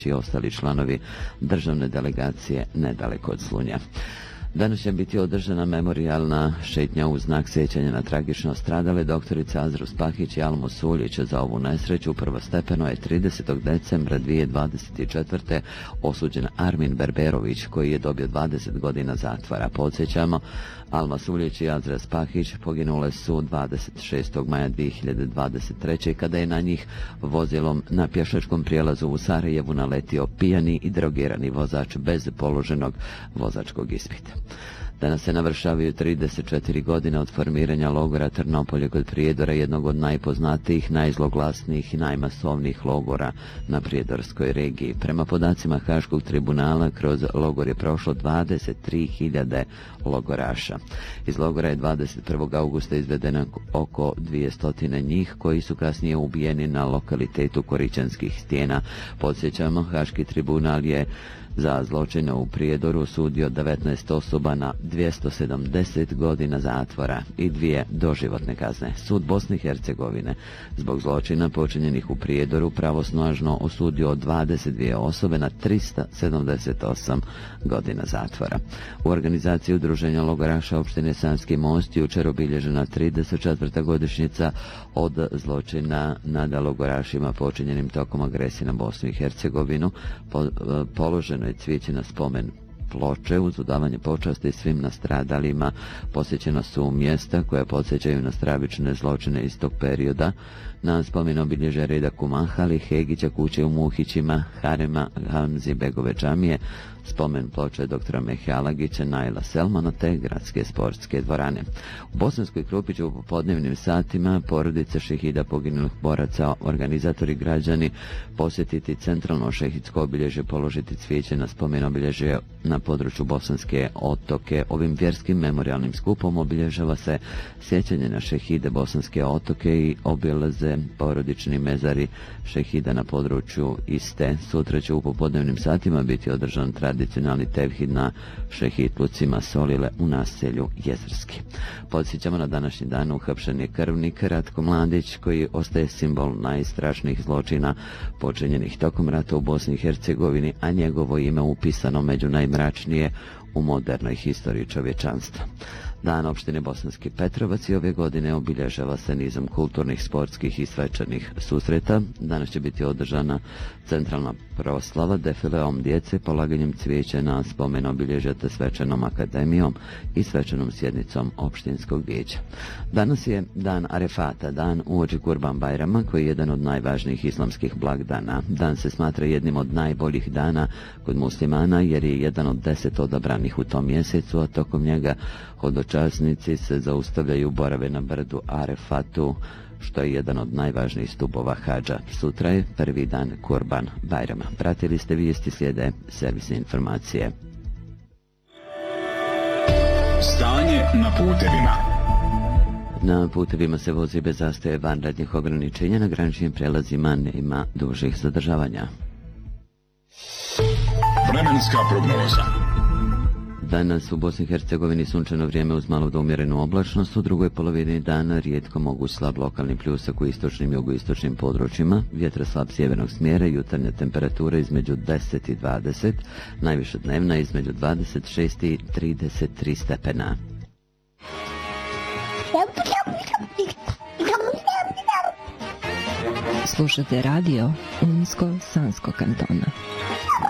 i ostali članovi državne delegacije nedaleko od Slunja. Danas će biti održana memorijalna šetnja u znak sjećanja na tragično stradale doktorice Azru Spahić i Almu Suljić. Za ovu nesreću prvostepeno je 30. decembra 2024. osuđen Armin Berberović, koji je dobio 20 godina zatvora. Podsjećamo, Alma Suljić i Azra Spahić poginule su 26. maja 2023. kada je na njih vozilom na pješačkom prijelazu u Sarajevu naletio pijani i drogirani vozač bez položenog vozačkog ispita. Danas se navršavaju 34 godine od formiranja logora Trnopolje kod Prijedora, jednog od najpoznatijih, najzloglasnijih i najmasovnijih logora na prijedorskoj regiji. Prema podacima Haškog tribunala, kroz logor je prošlo 23.000 logoraša. Iz logora je 21. augusta izvedeno oko 200 njih, koji su kasnije ubijeni na lokalitetu Korićanskih stijena. Podsjećamo, Haški tribunal je za zločine u Prijedoru sudio 19 osoba na 270 godina zatvora i 2 doživotne kazne. Sud Bosne i Hercegovine zbog zločina počinjenih u Prijedoru pravosnažno osudio 22 osobe na 378 godina zatvora. U organizaciji Udruženja logoraša opštine Sanski Most jučer obilježena 34. godišnjica od zločina nad logorašima počinjenim tokom agresije na Bosnu i Hercegovinu. Položeno je cvijeće na spomen ploče uz odavanje počasti svim nastradalima. Posjećena su mjesta koja podsjećaju na stravične zločine iz tog perioda. Na spomen obilježe reda Kumahali, Hegića, kuće u Muhićima, Harema, Hamzi, Begove džamije, spomen ploče doktora Mehalagića, Naila Selmana te gradske sportske dvorane. U Bosanskoj Krupi će u popodnevnim satima porodice šehida poginulih boraca, organizatori građani posjetiti centralno šehidsko obilježje, položiti cvijeće na spomen obilježje na području Bosanske Otoke. Ovim vjerskim memorialnim skupom obilježava se sjećanje na šehide Bosanske Otoke i obilaze porodični mezari šehida na području iste. Sutra će u popodnevnim satima biti održan tradicionalni tevhid na šehidlucima Solile u naselju Jezerski. Podsjećamo, na današnji dan uhapšen je krvnik Ratko Mladić, koji ostaje simbol najstrašnijih zločina počinjenih tokom rata u Bosni i Hercegovini, a njegovo ime upisano među najmračnije u modernoj historiji čovječanstva. Dan opštine Bosanski Petrovac i ove godine obilježava se nizom kulturnih, sportskih i svečanih susreta. Danas će biti održana centralna proslava defileom djece, polaganjem cvijeća na spomen obilježja te svečanom akademijom i svečanom sjednicom opštinskog vijeća. Danas je dan Arefata, dan uoči Kurban Bajrama, koji je jedan od najvažnijih islamskih blagdana. Dan se smatra jednim od najboljih dana kod muslimana jer je jedan od 10 odabranih u tom mjesecu, a tokom njega hodočasnici se zaustavljaju, borave na brdu Arefatu, što je jedan od najvažnijih stubova hadža. Sutra je prvi dan Kurban Bajrama. Pratili ste vijesti, slijede servisne informacije. Stanje na putevima. Na putevima se vozi bez zastoja vanrednih ograničenja, na graničnim prelazima nema dužih zadržavanja. Vremenska prognoza. Danas u Bosni i Hercegovini sunčano vrijeme uz malo do umjerenu oblačnost, u drugoj polovini dana rijetko moguć slab lokalni pljusak u istočnim i jugoistočnim područjima, vjetra slab sjevernog smjera, jutarnja temperatura između 10 i 20, najviša dnevna između 26 i 33 stepena. Slušate radio Unsko-Sanskog kantona.